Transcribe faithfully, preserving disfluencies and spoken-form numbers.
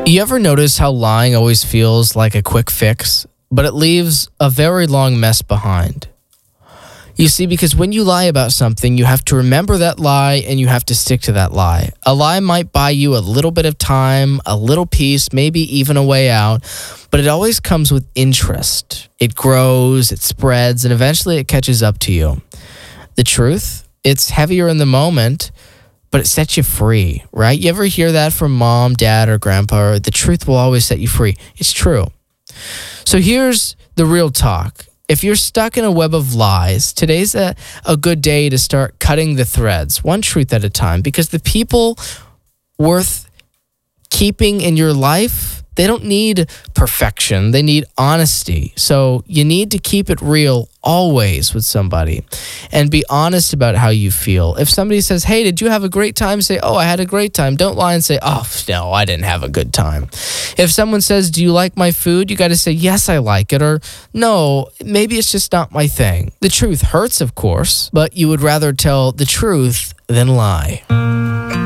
You ever notice how lying always feels like a quick fix, but it leaves a very long mess behind? You see, because when you lie about something, you have to remember that lie and you have to stick to that lie. A lie might buy you a little bit of time, a little peace, maybe even a way out, but it always comes with interest. It grows, it spreads, and eventually it catches up to you. The truth, it's heavier in the moment, but it sets you free, right? You ever hear that from mom, dad, or grandpa? Or, the truth will always set you free. It's true. So here's the real talk. If you're stuck in a web of lies, today's a, a good day to start cutting the threads, one truth at a time, because the people worth keeping in your life, they don't need perfection. They need honesty. So you need to keep it real always with somebody and be honest about how you feel. If somebody says, hey, did you have a great time? Say, oh, I had a great time. Don't lie and say, oh, no, I didn't have a good time. If someone says, do you like my food? You got to say, yes, I like it. Or no, maybe it's just not my thing. The truth hurts, of course, but you would rather tell the truth than lie.